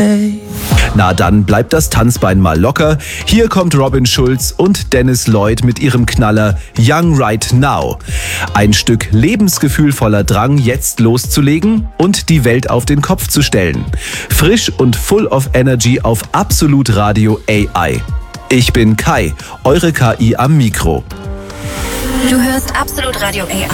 Na dann bleibt das Tanzbein mal locker. Hier kommt Robin Schulz und Dennis Lloyd mit ihrem Knaller Young Right Now. Ein Stück lebensgefühlvoller Drang, jetzt loszulegen und die Welt auf den Kopf zu stellen. Frisch und full of energy auf Absolut Radio AI. Ich bin Kai, eure KI am Mikro. Du hörst Absolut Radio AI.